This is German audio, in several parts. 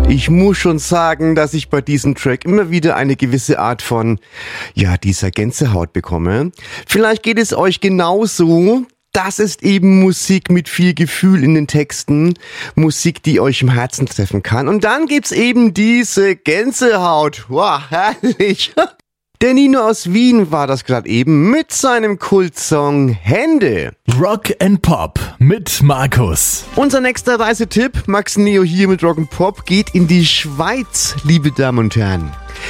Ich muss schon sagen, dass ich bei diesem Track immer wieder eine gewisse Art von, dieser Gänsehaut bekomme. Vielleicht geht es euch genauso. Das ist eben Musik mit viel Gefühl in den Texten. Musik, die euch im Herzen treffen kann. Und dann gibt's eben diese Gänsehaut. Wow, herrlich. Der Nino aus Wien war das gerade eben mit seinem Kultsong Hände. Rock and Pop mit Markus. Unser nächster Reisetipp, Max Neo hier mit Rock and Pop, geht in die Schweiz, liebe Damen und Herren.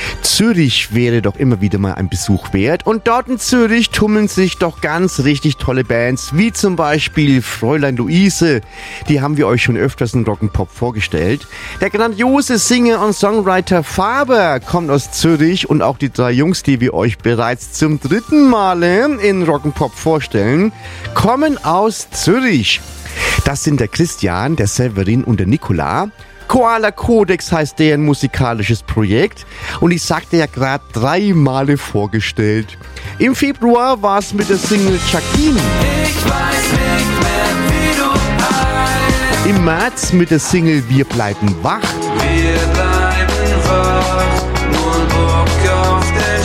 Zürich wäre doch immer wieder mal ein Besuch wert und dort in Zürich tummeln sich doch ganz richtig tolle Bands, wie zum Beispiel Fräulein Luise, die haben wir euch schon öfters in Rock'n'Pop vorgestellt. Der grandiose Singer und Songwriter Faber kommt aus Zürich und auch die drei Jungs, die wir euch bereits zum 3. Male in Rock'n'Pop vorstellen, kommen aus Zürich. Das sind der Christian, der Severin und der Nicola. Koala Codex heißt deren musikalisches Projekt und ich sagte ja gerade 3 Male vorgestellt. Im Februar war es mit der Single Jacqueline. Ich weiß nicht mehr, wie du heißt. Im März mit der Single Wir bleiben wach. Wir bleiben wach, nur Bock auf den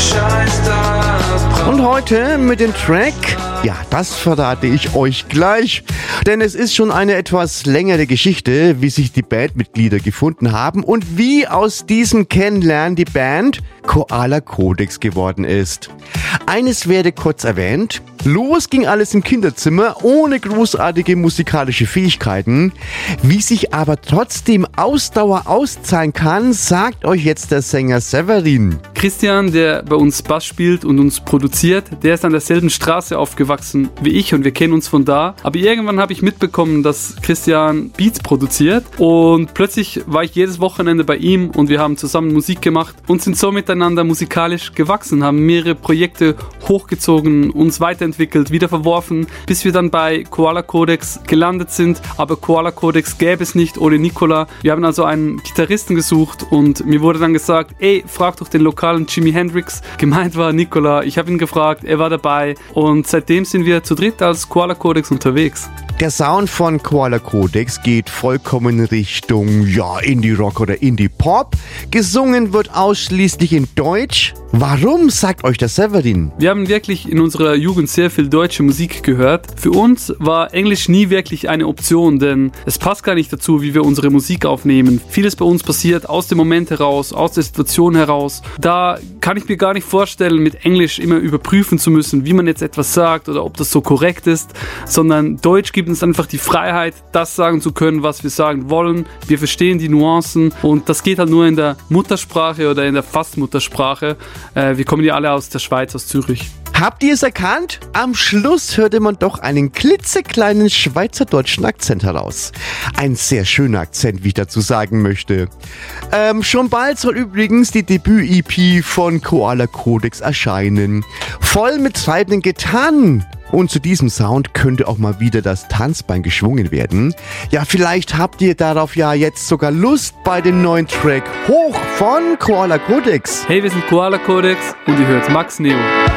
Scheißtag. Und heute mit dem Track, das verrate ich euch gleich. Denn es ist schon eine etwas längere Geschichte, wie sich die Bandmitglieder gefunden haben und wie aus diesem Kennenlernen die Band Koala Codex geworden ist. Eines werde kurz erwähnt. Los ging alles im Kinderzimmer, ohne großartige musikalische Fähigkeiten. Wie sich aber trotzdem Ausdauer auszahlen kann, sagt euch jetzt der Sänger Severin. Christian, der bei uns Bass spielt und uns produziert, der ist an derselben Straße aufgewachsen wie ich und wir kennen uns von da. Aber irgendwann habe ich mitbekommen, dass Christian Beats produziert und plötzlich war ich jedes Wochenende bei ihm und wir haben zusammen Musik gemacht und sind so miteinander musikalisch gewachsen, haben mehrere Projekte hochgezogen, uns weiterentwickelt, wieder verworfen, bis wir dann bei Koala Codex gelandet sind. Aber Koala Codex gäbe es nicht ohne Nicola. Wir haben also einen Gitarristen gesucht und mir wurde dann gesagt, frag doch den lokalen Jimi Hendrix. Gemeint war Nicola. Ich habe ihn gefragt, er war dabei und seitdem sind wir zu dritt als Koala Codex unterwegs. Der Sound von Koala Codex geht vollkommen Richtung Indie-Rock oder Indie-Pop. Gesungen wird ausschließlich in Deutsch. Warum, sagt euch der Severin? Wir haben wirklich in unserer Jugend sehr viel deutsche Musik gehört. Für uns war Englisch nie wirklich eine Option, denn es passt gar nicht dazu, wie wir unsere Musik aufnehmen. Vieles bei uns passiert aus dem Moment heraus, aus der Situation heraus. Da kann ich mir gar nicht vorstellen, mit Englisch immer überprüfen zu müssen, wie man jetzt etwas sagt oder ob das so korrekt ist, sondern Deutsch gibt uns einfach die Freiheit, das sagen zu können, was wir sagen wollen. Wir verstehen die Nuancen und das geht halt nur in der Muttersprache oder in der Fastmuttersprache. Wir kommen ja alle aus der Schweiz, aus Zürich. Habt ihr es erkannt? Am Schluss hörte man doch einen klitzekleinen schweizerdeutschen Akzent heraus. Ein sehr schöner Akzent, wie ich dazu sagen möchte. Schon bald soll übrigens die Debüt-EP von Koala Codex erscheinen. Voll mit treibenden Gitarren. Und zu diesem Sound könnte auch mal wieder das Tanzbein geschwungen werden. Ja, vielleicht habt ihr darauf jetzt sogar Lust bei dem neuen Track Hoch von Koala Codex. Hey, wir sind Koala Codex und ihr hört Max Neo.